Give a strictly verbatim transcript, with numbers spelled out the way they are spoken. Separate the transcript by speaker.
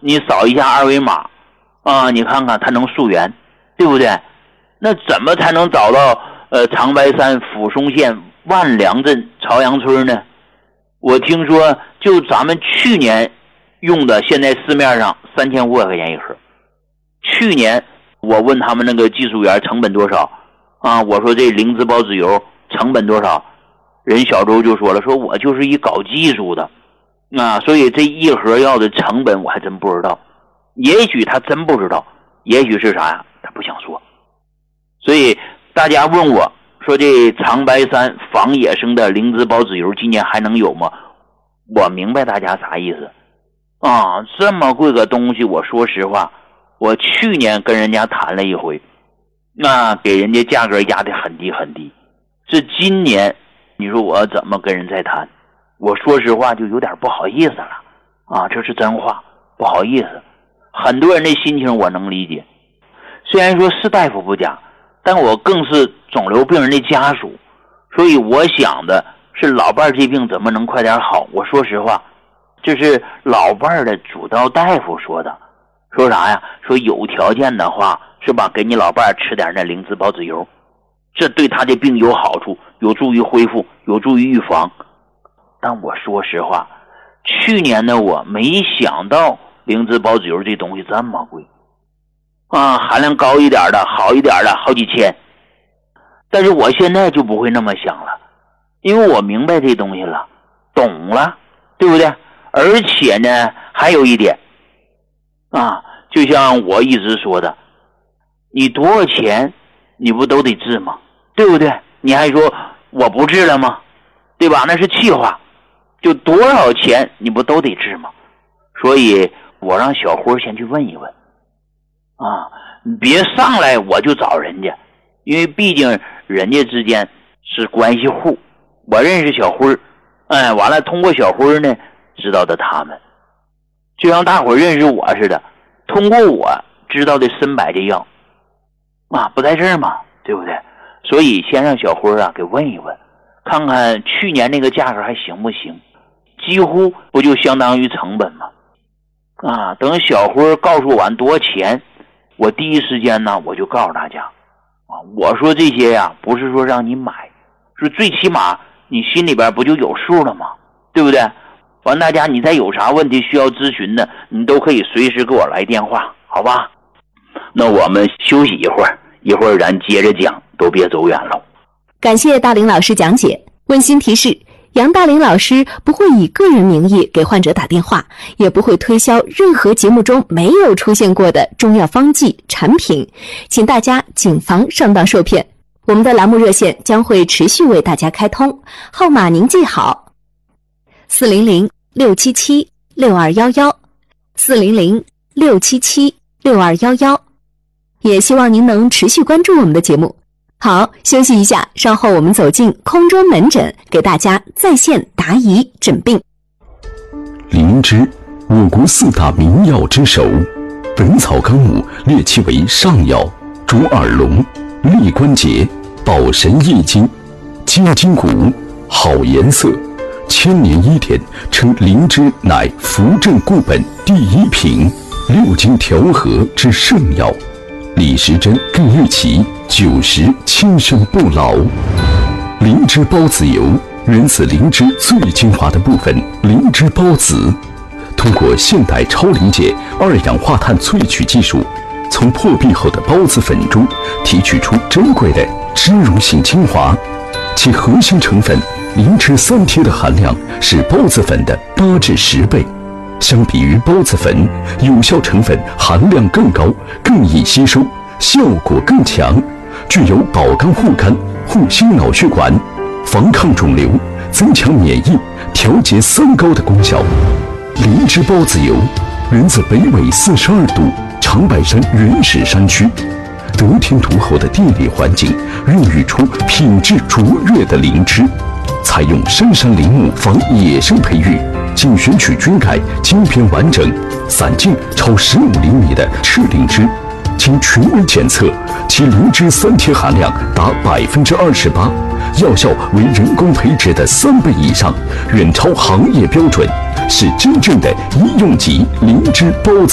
Speaker 1: 你扫一下二维码啊，你看看它能溯源，对不对？那怎么才能找到呃长白山抚松县万良镇朝阳村呢？我听说就咱们去年用的，现在市面上三千五百块钱一盒。去年我问他们那个技术员成本多少啊？我说这灵芝孢子油成本多少？人小周就说了，说我就是一搞技术的啊，所以这一盒药的成本我还真不知道。也许他真不知道，也许是啥呀？他不想说。所以大家问我说这长白山仿野生的灵芝孢子油今年还能有吗？我明白大家啥意思啊，这么贵个东西，我说实话，我去年跟人家谈了一回，那给人家价格压得很低很低。这今年你说我怎么跟人再谈？我说实话就有点不好意思了啊，这是真话，不好意思。很多人的心情我能理解，虽然说是大夫不假，但我更是肿瘤病人的家属，所以我想的是老伴儿这病怎么能快点好。我说实话，这是老伴儿的主刀大夫说的，说啥呀？说有条件的话是吧，给你老伴儿吃点那灵芝孢子油，这对他的病有好处，有助于恢复，有助于预防。但我说实话，去年的我没想到灵芝孢子油这东西这么贵啊，含量高一点的好一点的好几千。但是我现在就不会那么想了，因为我明白这东西了，懂了，对不对？而且呢还有一点啊，就像我一直说的，你多少钱你不都得治吗？对不对？你还说我不治了吗？对吧？那是气话，就多少钱你不都得治吗？所以我让小辉先去问一问啊，你别上来我就找人家，因为毕竟人家之间是关系户，我认识小辉，哎，完了通过小辉呢知道的他们，就像大伙认识我似的，通过我知道的参百的药啊，不在这儿嘛，对不对？所以先让小辉啊给问一问，看看去年那个价格还行不行，几乎不就相当于成本吗？啊，等小辉告诉完多少钱，我第一时间呢我就告诉大家啊，我说这些呀不是说让你买，是最起码你心里边不就有数了吗？对不对？完大家你再有啥问题需要咨询的，你都可以随时给我来电话，好吧？那我们休息一会儿，一会儿咱接着讲，都别走远了。
Speaker 2: 感谢大林老师讲解。温馨提示，杨大林老师不会以个人名义给患者打电话，也不会推销任何节目中没有出现过的中药方剂产品，请大家谨防上当受骗。我们的栏目热线将会持续为大家开通，号码您记好：四零零六七七六二一一，四零零六七七六二一一。也希望您能持续关注我们的节目。好，休息一下，稍后我们走进空中门诊，给大家在线答疑诊病。
Speaker 3: 灵芝，我国四大名药之首，《本草纲目》列其为上药，主耳聋、利关节、保神益精、精筋骨，好颜色。千年医典称灵芝乃扶正固本第一品，六经调和之圣药。李时珍更誉其九十轻身不老。灵芝孢子油源自灵芝最精华的部分灵芝孢子，通过现代超临界二氧化碳萃取技术，从破壁后的孢子粉中提取出珍贵的脂溶性精华，其核心成分灵芝三萜的含量是孢子粉的八至十倍。相比于孢子粉，有效成分含量更高，更易吸收，效果更强，具有保肝护肝、护心脑血管、防抗肿瘤、增强免疫、调节三高的功效。灵芝孢子油源自北纬四十二度长白山原始山区，得天独厚的地理环境孕育出品质卓越的灵芝，采用深山林木仿野生培育，仅选取菌盖茎片完整、散径超十五厘米的赤灵芝，经权威检测，其灵芝三萜含量达百分之二十八，药效为人工培植的三倍以上，远超行业标准，是真正的医用级灵芝孢子。